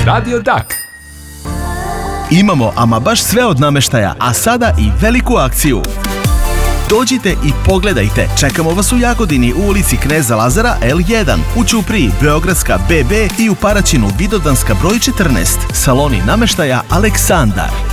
Radio Dak. Imamo ama baš sve od namještaja, a sada i veliku akciju. Dođite i pogledajte. Čekamo vas u Jagodini u ulici Kneza Lazara L1, u Ćupriji Beogradska BB i u Paraćinu Vidovdanska broj 14. Saloni namještaja Aleksandar.